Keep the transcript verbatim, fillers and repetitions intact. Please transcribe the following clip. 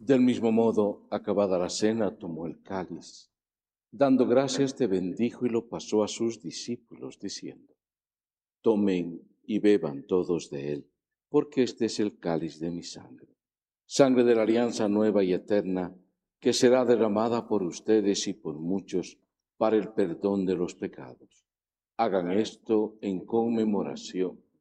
Del mismo modo, acabada la cena, tomó el cáliz. Dando gracias, te bendijo y lo pasó a sus discípulos, diciendo: Tomen y beban todos de él, porque este es el cáliz de mi sangre, sangre de la alianza nueva y eterna, que será derramada por ustedes y por muchos para el perdón de los pecados. Hagan esto en conmemoración